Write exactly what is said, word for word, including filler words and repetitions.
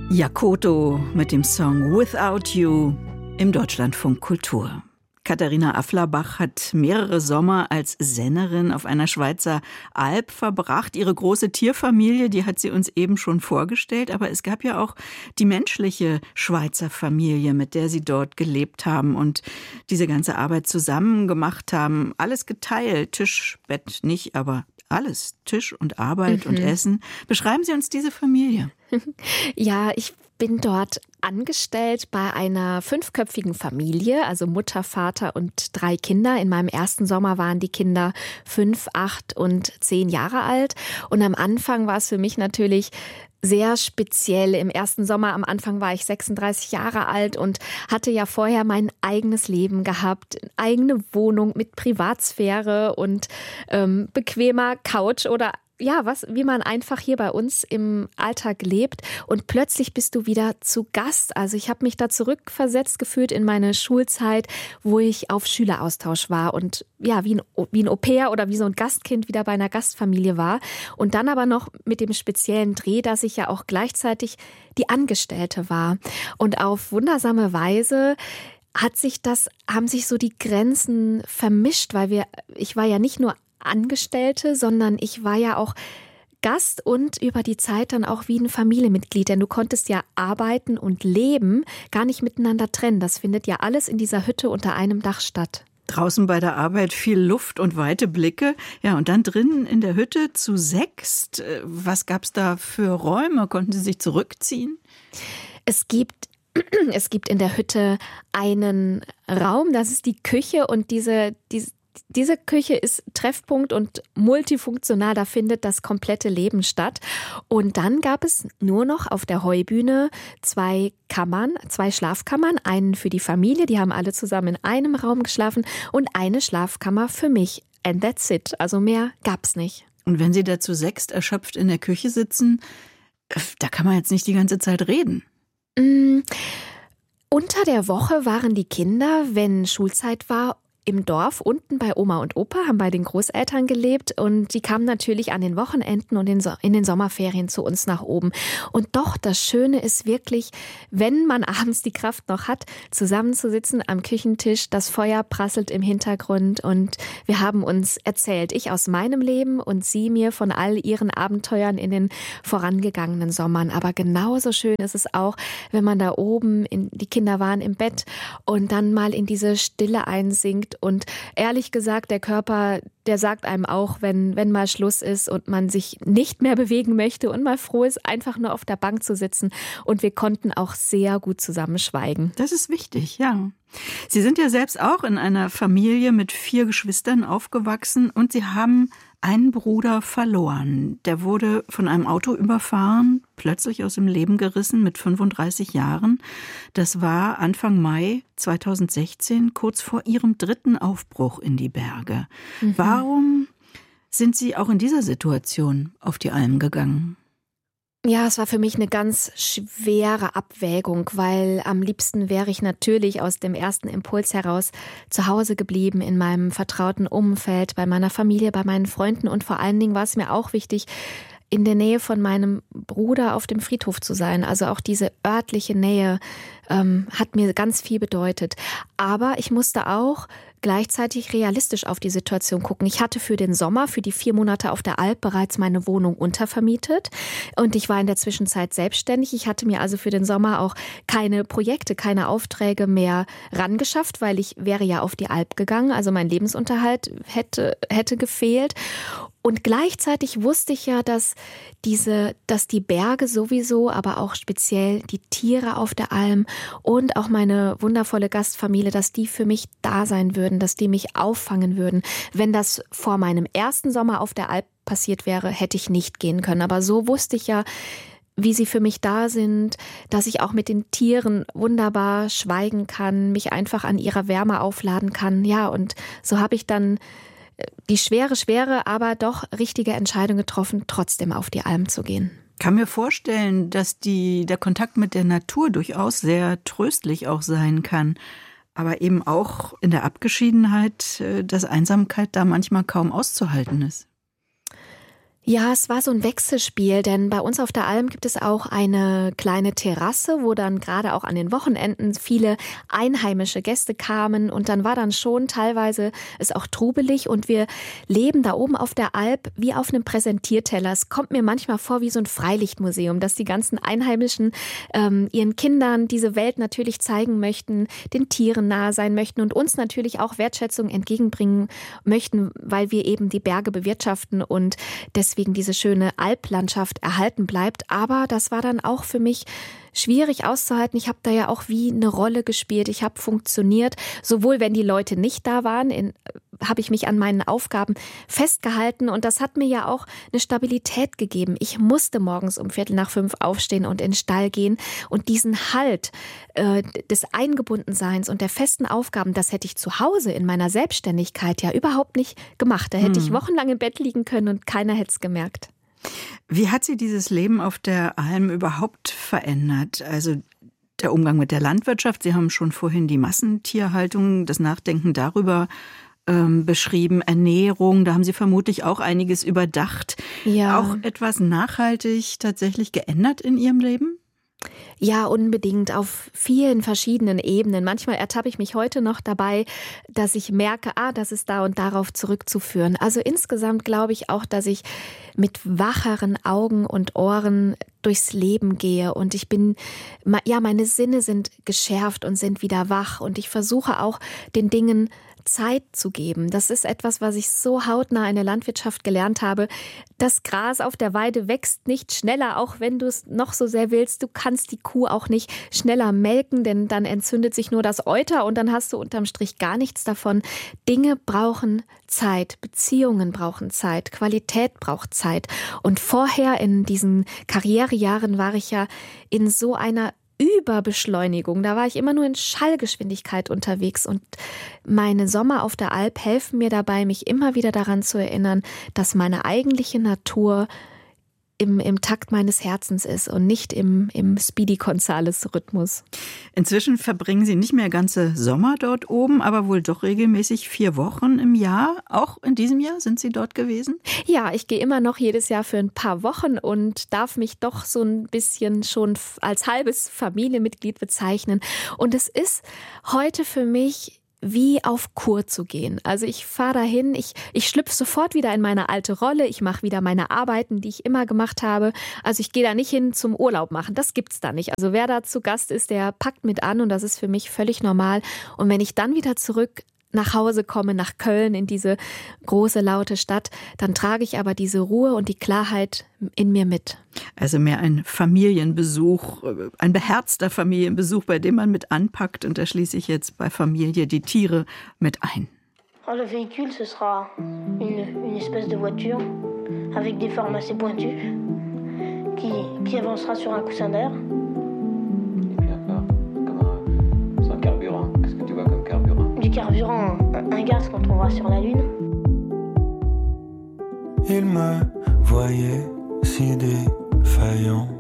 Jakoto mit dem Song Without You im Deutschlandfunk Kultur. Katharina Afflerbach hat mehrere Sommer als Sennerin auf einer Schweizer Alp verbracht. Ihre große Tierfamilie, die hat sie uns eben schon vorgestellt. Aber es gab ja auch die menschliche Schweizer Familie, mit der sie dort gelebt haben und diese ganze Arbeit zusammen gemacht haben. Alles geteilt, Tisch, Bett nicht, aber alles, Tisch und Arbeit mhm. und Essen. Beschreiben Sie uns diese Familie. Ja, ich bin dort angestellt bei einer fünfköpfigen Familie, also Mutter, Vater und drei Kinder. In meinem ersten Sommer waren die Kinder fünf, acht und zehn Jahre alt. Und am Anfang war es für mich natürlich sehr speziell. Im ersten Sommer am Anfang war ich sechsunddreißig Jahre alt und hatte ja vorher mein eigenes Leben gehabt, eigene Wohnung mit Privatsphäre und ähm, bequemer Couch oder ja, was, wie man einfach hier bei uns im Alltag lebt und plötzlich bist du wieder zu Gast. Also ich habe mich da zurückversetzt gefühlt in meine Schulzeit, wo ich auf Schüleraustausch war und ja, wie ein, wie ein Au-pair oder wie so ein Gastkind wieder bei einer Gastfamilie war. Und dann aber noch mit dem speziellen Dreh, dass ich ja auch gleichzeitig die Angestellte war. Und auf wundersame Weise hat sich das, haben sich so die Grenzen vermischt, weil wir, ich war ja nicht nur Angestellte, sondern ich war ja auch Gast und über die Zeit dann auch wie ein Familienmitglied, denn du konntest ja arbeiten und leben gar nicht miteinander trennen. Das findet ja alles in dieser Hütte unter einem Dach statt. Draußen bei der Arbeit viel Luft und weite Blicke. Ja, und dann drinnen in der Hütte zu sechst. Was gab's da für Räume? Konnten Sie sich zurückziehen? Es gibt Es gibt in der Hütte einen Raum, das ist die Küche und diese, diese Diese Küche ist Treffpunkt und multifunktional, da findet das komplette Leben statt. Und dann gab es nur noch auf der Heubühne zwei Kammern, zwei Schlafkammern, einen für die Familie, die haben alle zusammen in einem Raum geschlafen und eine Schlafkammer für mich. And that's it, also mehr gab's nicht. Und wenn Sie da zu sechst erschöpft in der Küche sitzen, da kann man jetzt nicht die ganze Zeit reden. Mm, unter der Woche waren die Kinder, wenn Schulzeit war, im Dorf unten bei Oma und Opa, haben bei den Großeltern gelebt und die kamen natürlich an den Wochenenden und in den Sommerferien zu uns nach oben. Und doch, das Schöne ist wirklich, wenn man abends die Kraft noch hat, zusammenzusitzen am Küchentisch, das Feuer prasselt im Hintergrund und wir haben uns erzählt, ich aus meinem Leben und sie mir von all ihren Abenteuern in den vorangegangenen Sommern. Aber genauso schön ist es auch, wenn man da oben, in, die Kinder waren im Bett und dann mal in diese Stille einsinkt. Und ehrlich gesagt, der Körper, der sagt einem auch, wenn, wenn mal Schluss ist und man sich nicht mehr bewegen möchte und mal froh ist, einfach nur auf der Bank zu sitzen. Und wir konnten auch sehr gut zusammen schweigen. Das ist wichtig, ja. Sie sind ja selbst auch in einer Familie mit vier Geschwistern aufgewachsen und Sie haben einen Bruder verloren. Der wurde von einem Auto überfahren, plötzlich aus dem Leben gerissen mit fünfunddreißig Jahren. Das war Anfang Mai zweitausendsechzehn, kurz vor Ihrem dritten Aufbruch in die Berge. Mhm. Warum sind Sie auch in dieser Situation auf die Alm gegangen? Ja, es war für mich eine ganz schwere Abwägung, weil am liebsten wäre ich natürlich aus dem ersten Impuls heraus zu Hause geblieben, in meinem vertrauten Umfeld, bei meiner Familie, bei meinen Freunden und vor allen Dingen war es mir auch wichtig, in der Nähe von meinem Bruder auf dem Friedhof zu sein. Also auch diese örtliche Nähe ähm, hat mir ganz viel bedeutet. Aber ich musste auch gleichzeitig realistisch auf die Situation gucken. Ich hatte für den Sommer, für die vier Monate auf der Alp bereits meine Wohnung untervermietet und ich war in der Zwischenzeit selbstständig. Ich hatte mir also für den Sommer auch keine Projekte, keine Aufträge mehr rangeschafft, weil ich wäre ja auf die Alp gegangen. Also mein Lebensunterhalt hätte, hätte gefehlt. Und gleichzeitig wusste ich ja, dass diese, dass die Berge sowieso, aber auch speziell die Tiere auf der Alm und auch meine wundervolle Gastfamilie, dass die für mich da sein würden, dass die mich auffangen würden. Wenn das vor meinem ersten Sommer auf der Alp passiert wäre, hätte ich nicht gehen können. Aber so wusste ich ja, wie sie für mich da sind, dass ich auch mit den Tieren wunderbar schweigen kann, mich einfach an ihrer Wärme aufladen kann. Ja, und so habe ich dann die schwere, schwere, aber doch richtige Entscheidung getroffen, trotzdem auf die Alm zu gehen. Ich kann mir vorstellen, dass die, der Kontakt mit der Natur durchaus sehr tröstlich auch sein kann. Aber eben auch in der Abgeschiedenheit, dass Einsamkeit da manchmal kaum auszuhalten ist. Ja, es war so ein Wechselspiel, denn bei uns auf der Alm gibt es auch eine kleine Terrasse, wo dann gerade auch an den Wochenenden viele einheimische Gäste kamen und dann war dann schon teilweise es auch trubelig und wir leben da oben auf der Alp wie auf einem Präsentierteller. Es kommt mir manchmal vor wie so ein Freilichtmuseum, dass die ganzen Einheimischen ähm, ihren Kindern diese Welt natürlich zeigen möchten, den Tieren nahe sein möchten und uns natürlich auch Wertschätzung entgegenbringen möchten, weil wir eben die Berge bewirtschaften und deswegen Deswegen diese schöne Alplandschaft erhalten bleibt. Aber das war dann auch für mich schwierig auszuhalten. Ich habe da ja auch wie eine Rolle gespielt. Ich habe funktioniert. Sowohl wenn die Leute nicht da waren, in, habe ich mich an meinen Aufgaben festgehalten. Und das hat mir ja auch eine Stabilität gegeben. Ich musste morgens um Viertel nach fünf aufstehen und in den Stall gehen. Und diesen Halt äh, des Eingebundenseins und der festen Aufgaben, das hätte ich zu Hause in meiner Selbstständigkeit ja überhaupt nicht gemacht. Da hätte hm. ich wochenlang im Bett liegen können und keiner hätte es gemerkt. Wie hat Sie dieses Leben auf der Alm überhaupt verändert? Also der Umgang mit der Landwirtschaft, Sie haben schon vorhin die Massentierhaltung, das Nachdenken darüber ähm, beschrieben, Ernährung, da haben Sie vermutlich auch einiges überdacht. Ja. Auch etwas nachhaltig tatsächlich geändert in Ihrem Leben? Ja, unbedingt auf vielen verschiedenen Ebenen. Manchmal ertappe ich mich heute noch dabei, dass ich merke, ah, das ist da und darauf zurückzuführen. Also insgesamt glaube ich auch, dass ich mit wacheren Augen und Ohren durchs Leben gehe und ich bin, ja, meine Sinne sind geschärft und sind wieder wach und ich versuche auch den Dingen Zeit zu geben. Das ist etwas, was ich so hautnah in der Landwirtschaft gelernt habe. Das Gras auf der Weide wächst nicht schneller, auch wenn du es noch so sehr willst. Du kannst die Kuh auch nicht schneller melken, denn dann entzündet sich nur das Euter und dann hast du unterm Strich gar nichts davon. Dinge brauchen Zeit, Beziehungen brauchen Zeit, Qualität braucht Zeit. Und vorher in diesen Karrierejahren war ich ja in so einer Überbeschleunigung. Da war ich immer nur in Schallgeschwindigkeit unterwegs und meine Sommer auf der Alp helfen mir dabei, mich immer wieder daran zu erinnern, dass meine eigentliche Natur im, im Takt meines Herzens ist und nicht im, im Speedy-Gonzales-Rhythmus. Inzwischen verbringen Sie nicht mehr ganze Sommer dort oben, aber wohl doch regelmäßig vier Wochen im Jahr. Auch in diesem Jahr sind Sie dort gewesen? Ja, ich gehe immer noch jedes Jahr für ein paar Wochen und darf mich doch so ein bisschen schon als halbes Familienmitglied bezeichnen. Und es ist heute für mich wie auf Kur zu gehen. Also ich fahre dahin, ich, ich schlüpfe sofort wieder in meine alte Rolle, ich mache wieder meine Arbeiten, die ich immer gemacht habe. Also ich gehe da nicht hin zum Urlaub machen, das gibt's da nicht. Also wer da zu Gast ist, der packt mit an und das ist für mich völlig normal. Und wenn ich dann wieder zurück nach Hause komme, nach Köln, in diese große, laute Stadt, dann trage ich aber diese Ruhe und die Klarheit in mir mit. Also mehr ein Familienbesuch, ein beherzter Familienbesuch, bei dem man mit anpackt. Und da schließe ich jetzt bei Familie die Tiere mit ein. Le véhicule, ce sera une, une espèce de voiture avec des formes assez pointues qui, qui avancera sur un coussin d'air. Du carburant, un, un gaz qu'on trouvera sur la Lune. Il me voyait si défaillant.